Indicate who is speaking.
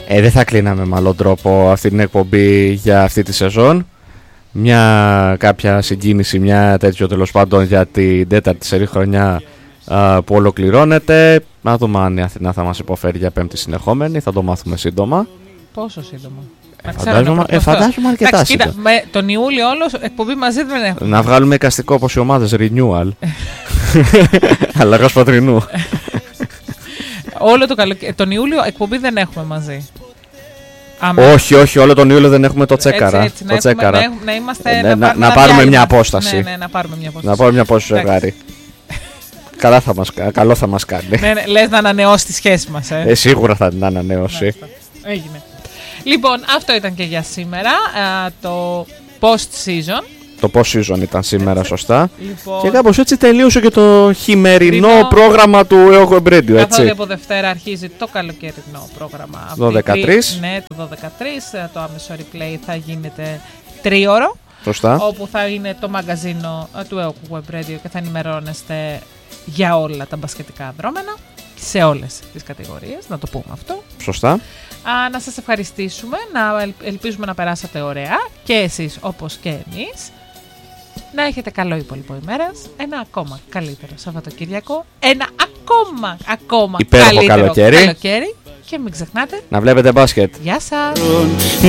Speaker 1: Δεν θα κλείναμε με άλλο τρόπο αυτή την εκπομπή για αυτή τη σεζόν. Κάποια συγκίνηση, μια τέτοιο τέλος πάντων για την τέταρτη σερί χρονιά που ολοκληρώνεται. Να δούμε αν η Αθηνά θα μας υποφέρει για πέμπτη συνεχόμενη. Θα το μάθουμε σύντομα.
Speaker 2: Πόσο σύντομα?
Speaker 1: Φαντάζομαι αρκετά σύντομα.
Speaker 2: Τον Ιούλιο όλο εκπομπή μαζί δεν έχουμε.
Speaker 1: Να βγάλουμε εικαστικό όπως οι ομάδες renewal. Αλλαγός πατρινού.
Speaker 2: Όλο το καλοκαίρι. Τον Ιούλιο εκπομπή δεν έχουμε μαζί.
Speaker 1: Όχι, όλο τον Ιούλιο δεν έχουμε το τσέκαρα.
Speaker 2: Έτσι,
Speaker 1: να πάρουμε μια απόσταση.
Speaker 2: Ναι, να πάρουμε μια απόσταση.
Speaker 1: Να πάρουμε μια απόσταση, ζευγάρι. Καλό θα μας κάνει.
Speaker 2: Ναι, λες να ανανεώσει τη σχέση μας.
Speaker 1: Σίγουρα θα την ανανεώσει.
Speaker 2: Έγινε. Λοιπόν, αυτό ήταν και για σήμερα. Το post-season.
Speaker 1: Το post-season ήταν σήμερα, σωστά.
Speaker 2: Λοιπόν,
Speaker 1: και κάπως έτσι τελείωσε και το χειμερινό πρόγραμμα του EO Web Radio, έτσι.
Speaker 2: Καθότι από Δευτέρα αρχίζει το καλοκαιρινό πρόγραμμα.
Speaker 1: 12-13.
Speaker 2: Ναι, το 12-13. Το άμεσο replay θα γίνεται 3ωρο.
Speaker 1: Σωστά.
Speaker 2: Όπου θα είναι το μαγκαζίνο του EO Web Radio και θα ενημερώνεστε για όλα τα μπασκετικά δρόμενα. Σε όλες τις κατηγορίες, να το πούμε αυτό.
Speaker 1: Σωστά.
Speaker 2: Να σας ευχαριστήσουμε, ελπίζουμε να περάσατε ωραία και εσείς όπως και εμείς. Να έχετε καλό υπόλοιπο ημέρας, ένα ακόμα καλύτερο Σαββατοκύριακο, ένα ακόμα
Speaker 1: υπέροχο
Speaker 2: καλύτερο
Speaker 1: καλοκαίρι
Speaker 2: και μην ξεχνάτε
Speaker 1: να βλέπετε μπάσκετ.
Speaker 2: Γεια σας.